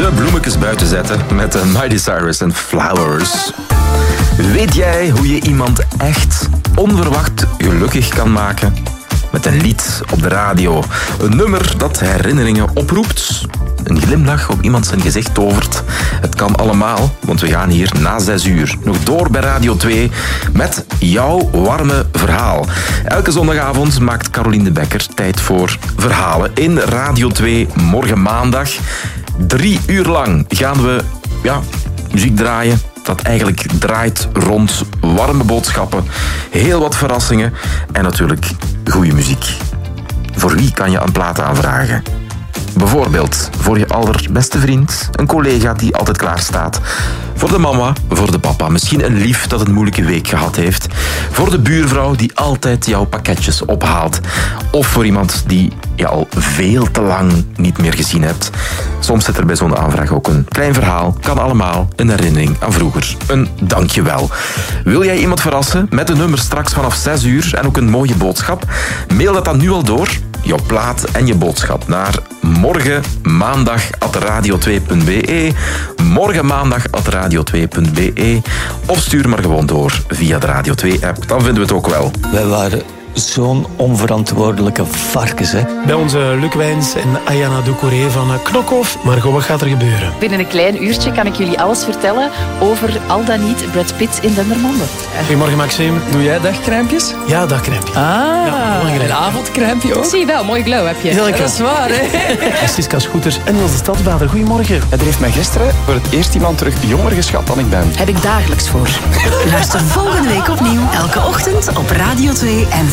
de bloemetjes buiten zetten met Miley Cyrus en Flowers. Weet jij hoe je iemand echt onverwacht gelukkig kan maken? Met een lied op de radio. Een nummer dat herinneringen oproept. Een glimlach op iemand zijn gezicht tovert. Het kan allemaal, want we gaan hier na 6 uur nog door bij Radio 2 met jouw warme verhaal. Elke zondagavond maakt Caroline de Bekker tijd voor verhalen in Radio 2. Morgen maandag, 3 uur lang gaan we muziek draaien. Dat eigenlijk draait rond warme boodschappen, heel wat verrassingen en natuurlijk goede muziek. Voor wie kan je een plaat aanvragen? Bijvoorbeeld voor je allerbeste vriend, een collega die altijd klaar staat. Voor de mama, voor de papa, misschien een lief dat een moeilijke week gehad heeft. Voor de buurvrouw die altijd jouw pakketjes ophaalt. Of voor iemand die je al veel te lang niet meer gezien hebt. Soms zit er bij zo'n aanvraag ook een klein verhaal. Kan allemaal een herinnering aan vroeger. Een dankjewel. Wil jij iemand verrassen met een nummer straks vanaf 6 uur en ook een mooie boodschap? Mail dat dan nu al door. Jouw plaat en je boodschap naar morgenmaandag@radio2.be. Morgenmaandag@radio2.be. Of stuur maar gewoon door via de Radio 2-app. Dan vinden we het ook wel. Wij waren zo'n onverantwoordelijke varkens, hè. Bij onze Luc Wijns en Ayana Doucouré van Knokhof. Margot, wat gaat er gebeuren? Binnen een klein uurtje kan ik jullie alles vertellen over al dan niet Brad Pitt in Dendermonde. Goedemorgen, Maxime. Doe jij dagcrèmpjes? Ja, dagcrèmpje. Een avondcrèmpje ook? Zie je wel, mooi glow heb je. Heel lekker. Dat is waar, hè? Siska Schoeters en Niels de Stadsbader. Goedemorgen. Er heeft mij gisteren voor het eerst iemand terug jonger geschat dan ik ben. Heb ik dagelijks voor. Luister volgende week opnieuw. Elke ochtend op Radio 2 en